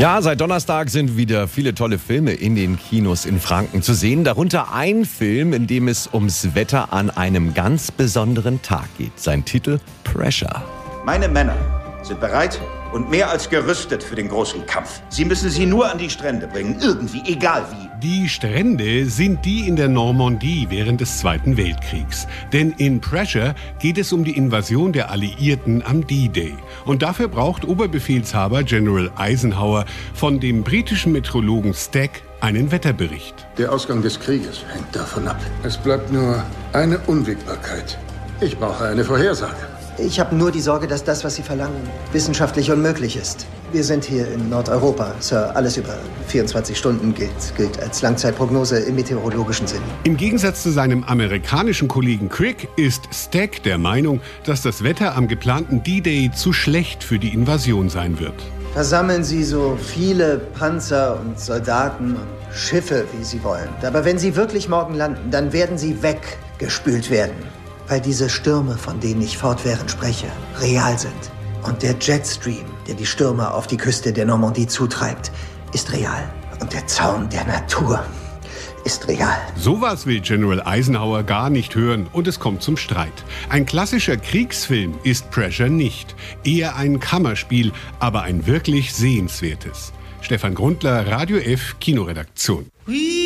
Ja, seit Donnerstag sind wieder viele tolle Filme in den Kinos in Franken zu sehen. Darunter ein Film, in dem es ums Wetter an einem ganz besonderen Tag geht. Sein Titel Pressure. Meine Männer sind bereit und mehr als gerüstet für den großen Kampf. Sie müssen sie nur an die Strände bringen, irgendwie, egal wie. Die Strände sind die in der Normandie während des Zweiten Weltkriegs. Denn in Pressure geht es um die Invasion der Alliierten am D-Day. Und dafür braucht Oberbefehlshaber General Eisenhower von dem britischen Meteorologen Stack einen Wetterbericht. Der Ausgang des Krieges hängt davon ab. Es bleibt nur eine Unwägbarkeit. Ich brauche eine Vorhersage. Ich habe nur die Sorge, dass das, was Sie verlangen, wissenschaftlich unmöglich ist. Wir sind hier in Nordeuropa, Sir. Alles über 24 Stunden gilt als Langzeitprognose im meteorologischen Sinn. Im Gegensatz zu seinem amerikanischen Kollegen Crick ist Stack der Meinung, dass das Wetter am geplanten D-Day zu schlecht für die Invasion sein wird. Versammeln Sie so viele Panzer und Soldaten und Schiffe, wie Sie wollen. Aber wenn Sie wirklich morgen landen, dann werden Sie weggespült werden. Weil diese Stürme, von denen ich fortwährend spreche, real sind. Und der Jetstream, der die Stürme auf die Küste der Normandie zutreibt, ist real. Und der Zaun der Natur ist real. Sowas will General Eisenhower gar nicht hören und es kommt zum Streit. Ein klassischer Kriegsfilm ist Pressure nicht. Eher ein Kammerspiel, aber ein wirklich sehenswertes. Stefan Grundler, Radio F, Kinoredaktion.